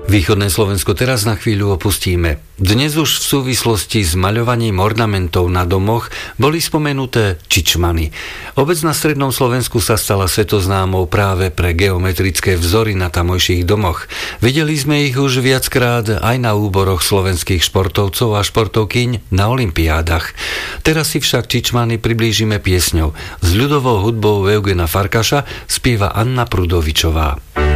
Východné Slovensko teraz na chvíľu opustíme. Dnes už v súvislosti s maľovaním ornamentov na domoch boli spomenuté čičmany. Obec na strednom Slovensku sa stala svetoznámou práve pre geometrické vzory na tamojších domoch. Videli sme ich už viackrát aj na úboroch slovenských športovcov a športovkyň na olympiádach. Teraz si však čičmany priblížime piesňou. S ľudovou hudbou Eugena Farkaša spieva Anna Prudovičová.